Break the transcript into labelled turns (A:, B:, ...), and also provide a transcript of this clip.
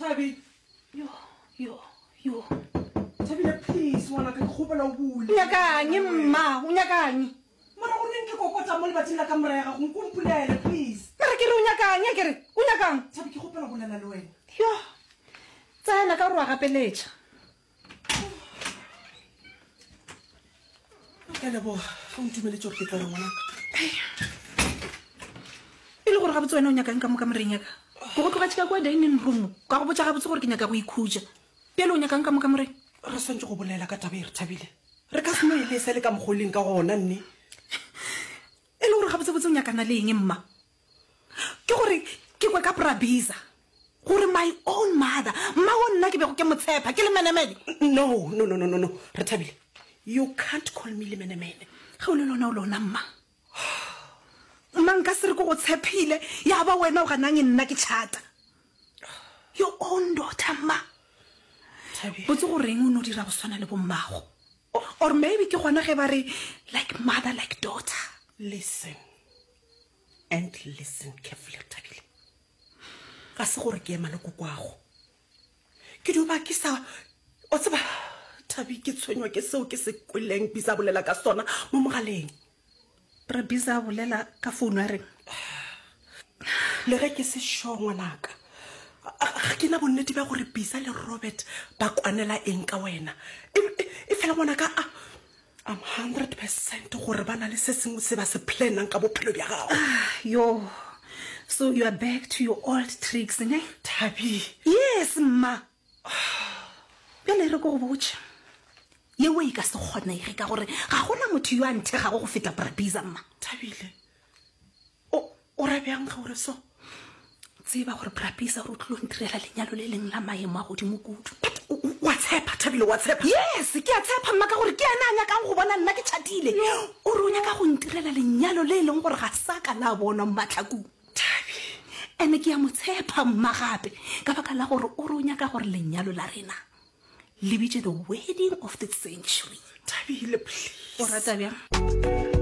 A: Tabi.
B: Yo.
A: Tabile, please, wana ka khopela o bule.
B: Unyakanye mma, unyakanye.
A: Mara o neng ke kokota mo lebating la ka morega go nkumpulele, please.
B: Mara ke re unyakanye ke re, unyakang.
A: Tabi ke khopela go lela le wena.
B: Yo. Tsena ka re wa gapeletša.
A: Ke lebo, go ntumeletse gore ke tla re ngwana.
B: E le gore ga botse wena o nyakang ka mo ka moreng yaka. Go go tloga tšhika kwa dining room, ka go botsa ga botse gore ke nyaka go ikhutša. Pele o nyakang ka mo ka moreng.
A: Re swantse go bolela ka tabe re thabile. Re ka se mo ile se le ka mogoleng ka gona nne.
B: E le gore ga botse o nyakana le eng mma. Ke gore ke kwa ka Brabiza. Gore my own mother, mma o nna ke be go ke motshepa, ke le menemene.
A: No. Re thabile. You can't call me le menemene.
B: Ga o le lona mma. Mma nka se re go tshepile, ya ba wena o ganang nna ke chata. Your own daughter mma.
A: Tabi.
B: Botse go reng o no dira go swana le bommago. Or maybe ke gona ge ba re like mother like daughter.
A: Listen carefully, Tabile. Ga se gore ke ema le kokwago. Ke duba ke sa o tseba Tabi ke tshwenywa ke seo ke se kweleng bisa bolela ka sona mo mogaleng.
B: Brabiza bolela ka phone ya reng.
A: Le ge ke se shongwanaka. Ke na bonnete ba gore bisa le Robert ba kwanela eng ka wena. E fela ngwana ka I'm 100% gore bana le se sengwe se ba se planang ka bophelo bja gago.
B: Yo. So you are back to your old tricks, ne?
A: Tabi.
B: Yes, ma. Bele re go botša. Ye we ka se gona ire ka gore ga gona motho yo a nthega go feta Brabiza mma.
A: Tabile. O ra bjang gore so?
B: Tseba gore Brabiza o tlo ntirela lenyalo le leng la maemo a godimo kudu.
A: Wa tshepa Tabile, wa tshepa?
B: Yes, ke a tshepa mma ka gore ke ena a nyakang go bona nna ke chatile. O re o nyaka go ntirela lenyalo le leng gore ga sa ka la bona mmatlhakong.
A: Tabi.
B: Ene ke a mo tshepa mma gape ka baka la gore o re o nyaka gore lenyalo la rena le bitse the wedding of the century.
A: Tabile, please.
B: O rata bjang?